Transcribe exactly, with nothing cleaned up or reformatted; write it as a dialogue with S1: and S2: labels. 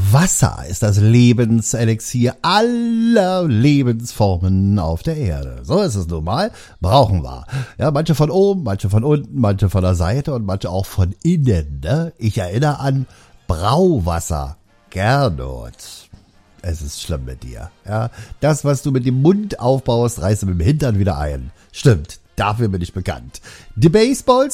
S1: Wasser ist das Lebenselixier aller Lebensformen auf der Erde. So ist es nun mal. Brauchen wir. Ja, manche von oben, manche von unten, manche von der Seite und manche auch von innen. Ne? Ich erinnere an Brauwasser. Gernot. Es ist schlimm mit dir. Ja, das, was du mit dem Mund aufbaust, reißt du mit dem Hintern wieder ein. Stimmt. Dafür bin ich bekannt. Die Baseballs